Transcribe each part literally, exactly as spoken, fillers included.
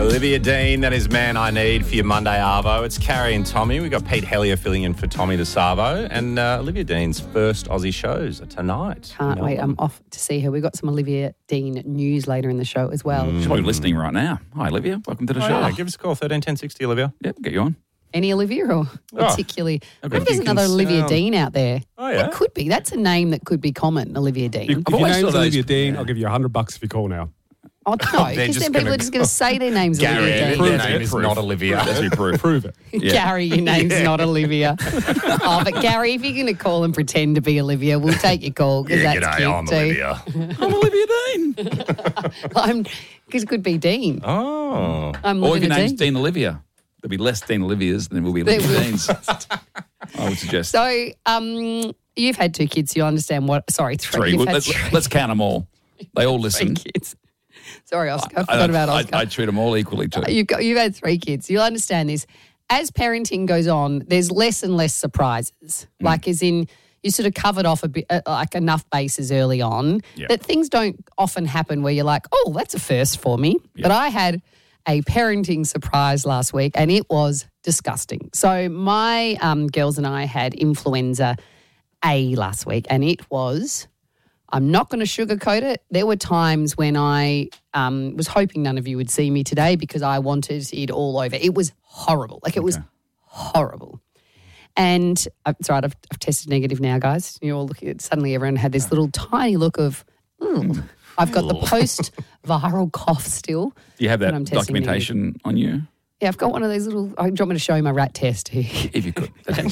Olivia Dean, that is Man I Need for your Monday Arvo. It's Carrie and Tommy. We've got Pete Hellier filling in for Tommy DeSarvo. And uh, Olivia Dean's first Aussie shows are tonight. Can't wait. I'm off to see her. We've got some Olivia Dean news later in the show as well. She's probably listening right now. Hi, Olivia. Welcome to the Oh, show. yeah, give us a call, thirteen ten sixty, Olivia. Yep, get you on. Any Olivia or particularly? okay. Maybe there's You can another Olivia sound- Dean out there. Oh, yeah? That could be. That's a name that could be common, Olivia Dean. If, if your always name's thought those- Olivia Dean, yeah. I'll give you a hundred bucks if you call now. Oh, no, they're because just then people gonna are just going to say their name's Gary, Olivia their Dean. Prove name it, is prove not it. Olivia. That's your proof. Prove it. Yeah. Gary, your name's not Olivia. Oh, but Gary, if you're going to call and pretend to be Olivia, we'll take your call because Yeah, that's g'day, cute I'm too. Olivia. I'm Olivia Dean. I'm because it could be Dean. Oh. I'm Or if living your a name's Dean. Dean Olivia. There'll be less Dean Olivias than there will be There Olivia will. Deans. I would suggest. So, um, you've had two kids, so you understand what? Sorry, three. three. You've Well, had let's, three, let's count them all. They all three listen. kids. Sorry, Oscar. I forgot about I, Oscar. I, I treat them all equally too. You've got you've had three kids. You'll understand this. As parenting goes on, there's less and less surprises. Mm. Like, as in, you sort of covered off a bit, uh, like enough bases early on Yeah. that things don't often happen where you're like, oh, that's a first for me. But I had a parenting surprise last week, and it was disgusting. So my um, girls and I had influenza A last week, and it was. I'm not going to sugarcoat it. There were times when I um, was hoping none of you would see me today because I wanted it all over. It was horrible. Like, it was horrible. And uh, it's right, I've, I've tested negative now, guys. You're all looking at, suddenly everyone had this little tiny look of, mm. I've got the post-viral cough still. Do you have when that I'm testing negative. documentation on you? Yeah, I've got one of those little, oh, do you want me to show you my rat test here? If you could.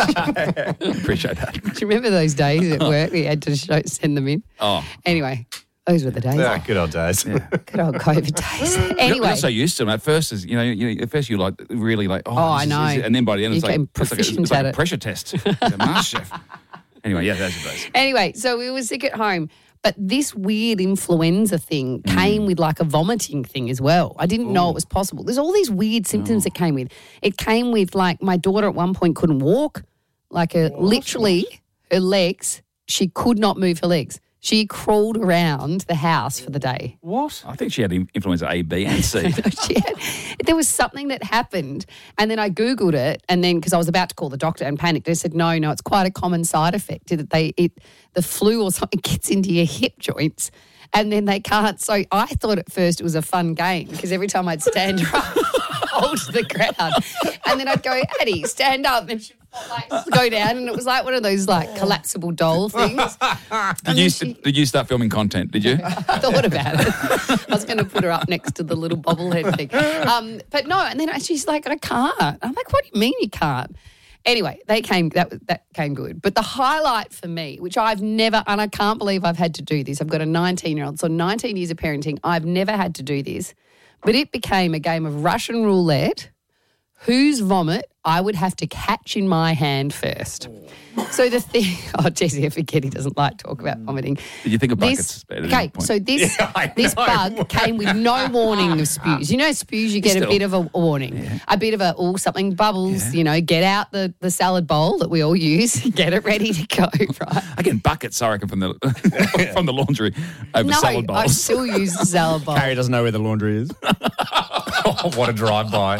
Appreciate that. Do you remember those days at work we had to show, send them in? Oh. Anyway, those were the days. Yeah, good old days. Good old COVID days. You're, Anyway. you're so used to them. At first, is you know, you, at first you like really like, oh, Oh, I this is- know. this is- and then by the end, You it's like, became it's like, a, proficient it's like at a it. pressure test. It's a master chef. Anyway, yeah, that's your base. Anyway, so we were sick at home. But this weird influenza thing came with like a vomiting thing as well. I didn't know it was possible. There's all these weird symptoms that came with. It came with like my daughter at one point couldn't walk. Like a, literally her legs, she could not move her legs. She crawled around the house for the day. What? I think she had influenza A, B, and C. She had, there was something that happened, and then I Googled it, and then because I was about to call the doctor and panicked, they said, no, no, it's quite a common side effect that they it the flu or something gets into your hip joints, and then they can't. So I thought at first it was a fun game because every time I'd stand her up, hold to the ground, and then I'd go, Addie, stand up, and she'd like go down, and it was like one of those like collapsible doll things. Did you, did you start filming content, did you? I thought about it. I was going to put her up next to the little bobblehead thing. Um, but no, and then she's like, I can't. I'm like, what do you mean you can't? Anyway, they came. That that came good. But the highlight for me, which I've never, and I can't believe I've had to do this. I've got a nineteen-year-old, so nineteen years of parenting. I've never had to do this, but it became a game of Russian roulette. Whose vomit I would have to catch in my hand first. So the thing, oh, Jesse, I forget he doesn't like to talk about vomiting. Did you think of This, buckets? at any okay, point? so this Yeah, I this know. bug came with no warning of spews. You know, spews, you get Still. a bit of a warning, a bit of a, oh, something bubbles, you know, get out the, the salad bowl that we all use, get it ready to go, right? Again, buckets, I reckon, from the from the laundry over No, salad I bowls. still use the salad bowl. Carrie doesn't know where the laundry is. Oh, what a drive-by.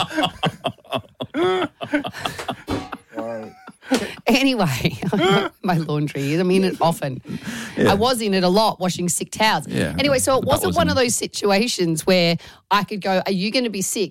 Anyway, my laundry is. I'm in it often. I was in it a lot, washing sick towels. Yeah. Anyway, so it The wasn't butlers one in- of those situations where I could go, are you going to be sick?